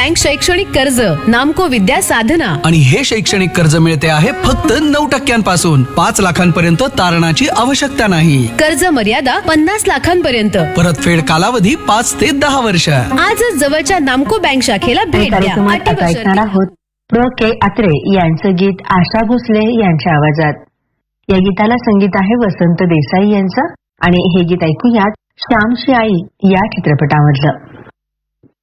Bank शैक्षणिक कर्ज, नामको विद्या साधना. आणि हे शैक्षणिक कर्ज मिळते आहे फक्त 9% 5 लाखांपर्यंत तारणाची आवश्यकता नाही. कर्ज मर्यादा 50 लाखांपर्यंत. परतफेड कालावधी 5 ते 10 वर्ष. आजच जवळच्या नामको बँक शाखेला भेट द्या. कार्यक्रमात आता ऐकणार आहोत प्र के अत्रे यांचं गीत आशा भोसले यांच्या आवाजात. या गीताला संगीत आहे वसंत देसाई यांचं आणि हे गीत ऐकूयात श्यामची आई या चित्रपटामधलं.